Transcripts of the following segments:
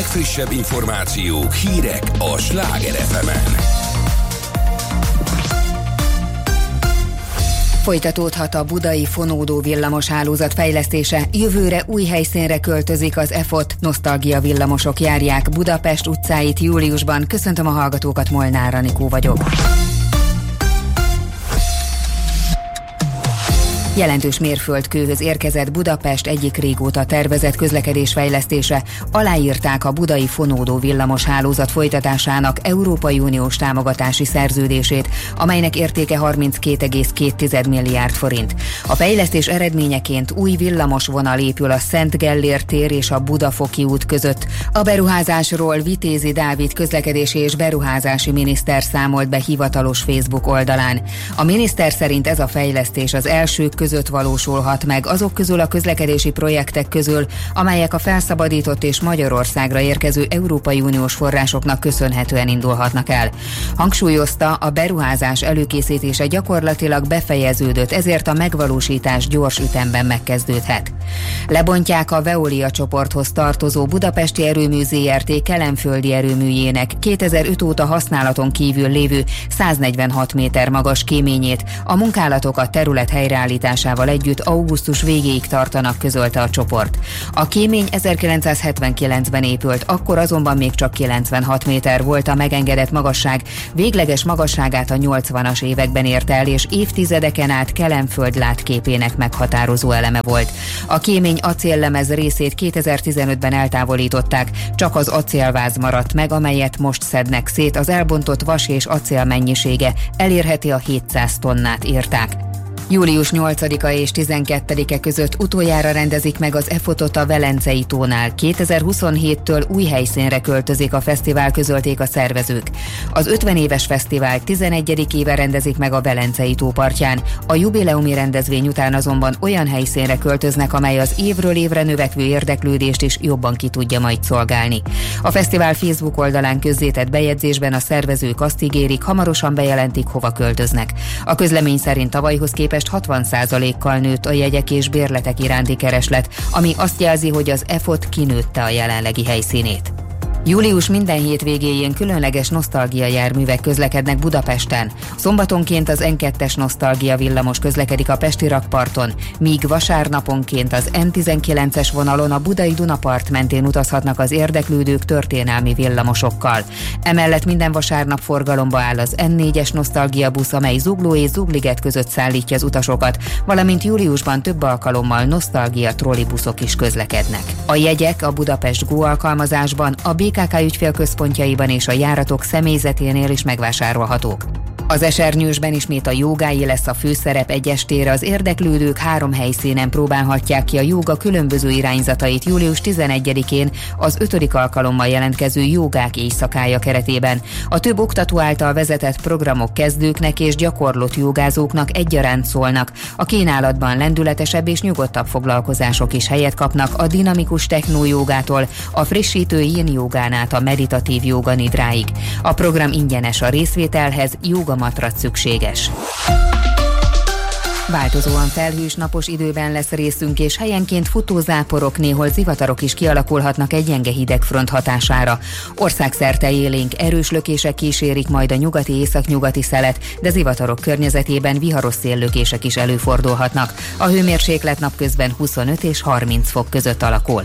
legfrissebb információk, hírek a Sláger FM-en. Folytatódhat a budai fonódó villamoshálózat fejlesztése, jövőre új helyszínre költözik az EFOT, nosztalgia villamosok járják Budapest utcáit júliusban. Köszöntöm a hallgatókat, Molnár Anikó vagyok. Jelentős mérföldkőhöz érkezett Budapest egyik régóta tervezett közlekedésfejlesztése. Aláírták a budai fonódó villamoshálózat folytatásának Európai Uniós támogatási szerződését, amelynek értéke 32,2 milliárd forint. A fejlesztés eredményeként új villamosvonal épül a Szent Gellér tér és a Budafoki út között. A beruházásról Vitézi Dávid közlekedési és beruházási miniszter számolt be hivatalos Facebook oldalán. A miniszter szerint ez a fejlesztés az első között valósulhat meg azok közül a közlekedési projektek közül, amelyek a felszabadított és Magyarországra érkező Európai Uniós forrásoknak köszönhetően indulhatnak el. Hangsúlyozta, a beruházás előkészítése gyakorlatilag befejeződött, ezért a megvalósítás gyors ütemben megkezdődhet. Lebontják a Veolia csoporthoz tartozó Budapesti Erőmű Zrt. Kelenföldi erőműjének 2005 óta használaton kívül lévő 146 méter magas kéményét. A munkálatok a terület helyreállításával együtt augusztus végéig tartanak, közölte a csoport. A kémény 1979-ben épült, akkor azonban még csak 96 méter volt a megengedett magasság, végleges magasságát a 80-as években érte el, és évtizedeken át Kelenföld látképének meghatározó eleme volt. A kémény acéllemez részét 2015-ben eltávolították, csak az acélváz maradt meg, amelyet most szednek szét, az elbontott vas és acél mennyisége elérheti a 700 tonnát, írták. Július 8-a és 12-e között utoljára rendezik meg az EFOT-ot a Velencei tónál. 2027-től új helyszínre költözik a fesztivál, közölték a szervezők. Az 50 éves fesztivál 11. éve rendezik meg a Velencei tó partján. A jubileumi rendezvény után azonban olyan helyszínre költöznek, amely az évről évre növekvő érdeklődést is jobban ki tudja majd szolgálni. A fesztivál Facebook oldalán közzétett bejegyzésben a szervezők azt ígérik, hamarosan bejelentik, hova költöznek. A közlemény szerint tavalyhoz képest 60%-kal nőtt a jegyek és bérletek iránti kereslet, ami azt jelzi, hogy az EFOT kinőtte a jelenlegi helyszínét. Július minden hétvégéjén különleges nosztalgia járművek közlekednek Budapesten. Szombatonként az N2-es nosztalgia villamos közlekedik a pesti rakparton, míg vasárnaponként az N19-es vonalon a budai Dunapart mentén utazhatnak az érdeklődők történelmi villamosokkal. Emellett minden vasárnap forgalomba áll az N4-es nosztalgia busz, amely Zugló és Zugliget között szállítja az utasokat, valamint júliusban több alkalommal nosztalgia trollibuszok is közlekednek. A jegyek a Budapest Go alkalmazásban, a BKK ügyfélközpontjaiban és a járatok személyzeténél is megvásárolhatók. Az esernyősben ismét a jógáé lesz a főszerep, egy estére az érdeklődők 3 helyszínen próbálhatják ki a jóga különböző irányzatait július 11-én az 5. alkalommal jelentkező jogák éjszakája keretében. A több oktató által vezetett programok kezdőknek és gyakorlott jogázóknak egyaránt szólnak. A kínálatban lendületesebb és nyugodtabb foglalkozások is helyet kapnak, a dinamikus technójogától a frissítő yin jogán át a meditatív jóga nidráig. A program ingyenes, a részvételhez jogamatrac szükséges. Változóan felhős napos időben lesz részünk, és helyenként futózáporok, néhol zivatarok is kialakulhatnak egy gyenge hidegfront hatására. Országszerte élénk erős lökések kísérik majd a nyugati északnyugati szelet, de zivatarok környezetében viharos széllökések is előfordulhatnak. A hőmérséklet napközben 25 és 30 fok között alakul.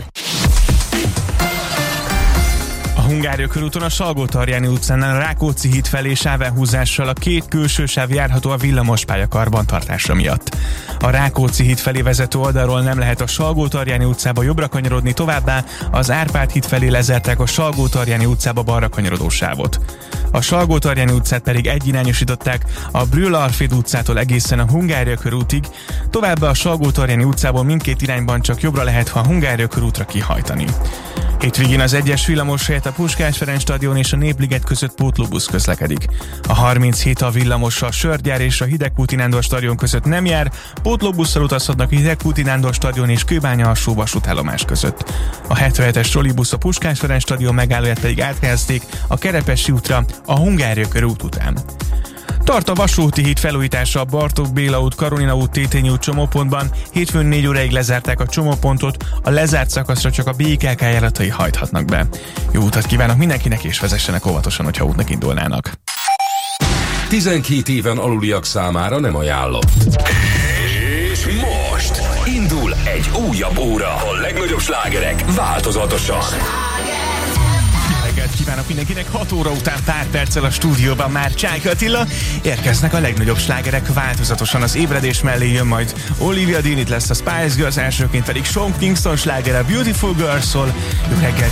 Hungária körúton a Salgótarjáni utcánál a Rákóczi híd felé sávelhúzással a 2 külső sáv járható a villamospálya karbantartása miatt. A Rákóczi híd felé vezető oldalról nem lehet a Salgótarjáni utcába jobbra kanyarodni, továbbá az Árpád híd felé lezárták a Salgótarjáni utcába balra kanyarodó sávot. A Salgótarjáni utcát pedig egyirányosították a Brühl-Alfréd utcától egészen a Hungária körútig, továbbá a Salgótarjáni utcából mindkét irányban csak jobbra lehet, ha a Hungária körútra kihajtani. Hétvégén az 1-es villamos helyett a Puskás Ferenc stadion és a Népliget között pótlóbusz közlekedik. A 37 a villamos a Sörgyár és a Hidegkúti Nándor stadion között nem jár, pótlóbusszal utazhatnak a Hidegkúti Nándor stadion és Kőbánya alsó vasútállomás között. A 77-es trollibusz a Puskás Ferenc stadion megállóját pedig áthelyezték a Kerepesi útra a Hungária körút után. Tart a vasúti híd felújítása a Bartók Béla út, Karolina út, Tétényi út csomópontban. Hétfőn 4 óráig lezárták a csomópontot, a lezárt szakaszra csak a BKK járatai hajthatnak be. Jó utat kívánok mindenkinek, és vezessenek óvatosan, hogyha útnak indulnának. 12 éven aluliak számára nem ajánlott. És most indul egy újabb óra. A legnagyobb slágerek változatosan. Reggelt kívánok mindenkinek, 6 óra után pár perccel a stúdióban már Csáky Attila. Érkeznek a legnagyobb slágerek változatosan. Az ébredés mellé jön majd Olivia Dean, itt lesz a Spice Girls, elsőként pedig Sean Kingston slágere Beautiful Girls-szól. Jó reggelt